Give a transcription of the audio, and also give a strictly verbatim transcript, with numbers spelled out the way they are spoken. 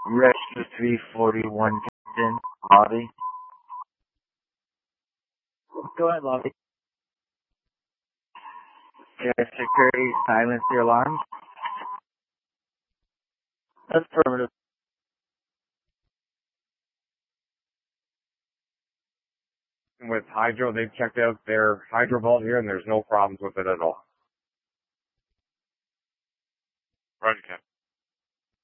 Rescue three forty-one, Captain. Lobby. Go ahead, Lobby. Yes, security, silence the alarms. Affirmative. With Hydro, they've checked out their Hydro Vault here, and there's no problems with it at all. Roger, Captain.